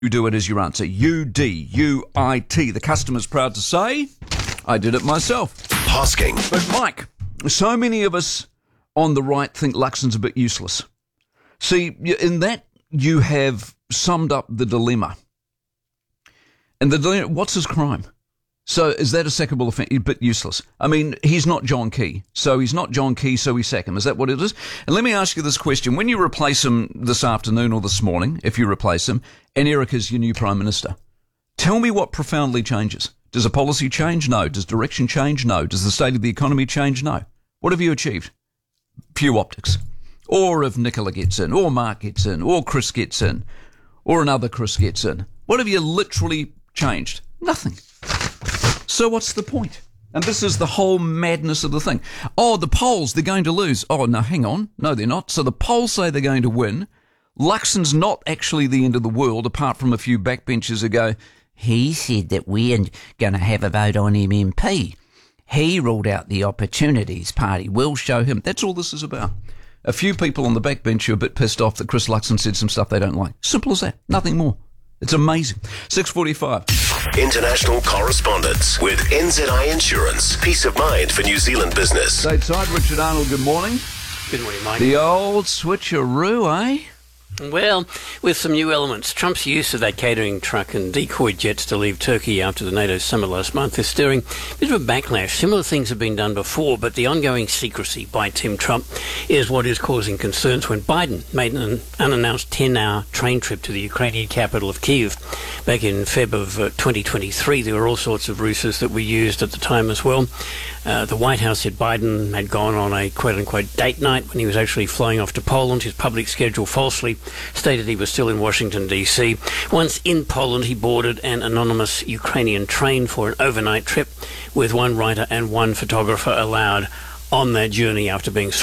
UDUIT is your answer. UDUIT. The customer's proud to say, I did it myself. Hosking. But Mike, so many of us on the right think Luxon's a bit useless. See, in that you have summed up the dilemma. And the dilemma, what's his crime? So is that a sackable offence? A bit useless. I mean, he's not John Key. So he's not John Key, so we sack him. Is that what it is? And let me ask you this question. When you replace him this afternoon or this morning, if you replace him, and Erica's your new Prime Minister, tell me what profoundly changes. Does a policy change? No. Does direction change? No. Does the state of the economy change? No. What have you achieved? Few optics. Or if Nicola gets in, or Mark gets in, or Chris gets in, or another Chris gets in. What have you literally changed? Nothing. So what's the point? And this is the whole madness of the thing. Oh, the polls, they're going to lose. Oh, no, hang on. No, they're not. So the polls say they're going to win. Luxon's not actually the end of the world, apart from a few backbenchers who go, he said that we are going to have a vote on MMP. He ruled out the Opportunities Party. We'll show him. That's all this is about. A few people on the backbench are a bit pissed off that Chris Luxon said some stuff they don't like. Simple as that. Nothing more. It's amazing. 6:45. International correspondence with NZI Insurance. Peace of mind for New Zealand business. Stateside, Richard Arnold, good morning. Good morning, Mike. The old switcheroo, eh? Well, with some new elements, Trump's use of that catering truck and decoy jets to leave Turkey after the NATO summit last month is stirring a bit of a backlash. Similar things have been done before, but the ongoing secrecy by Tim Trump is what is causing concerns when Biden made an unannounced 10-hour train trip to the Ukrainian capital of Kyiv. Back in Feb of 2023, there were all sorts of ruses that were used at the time as well. The White House said Biden had gone on a quote-unquote date night when he was actually flying off to Poland. His public schedule falsely stated he was still in Washington, D.C. Once in Poland, he boarded an anonymous Ukrainian train for an overnight trip with one writer and one photographer allowed on that journey after being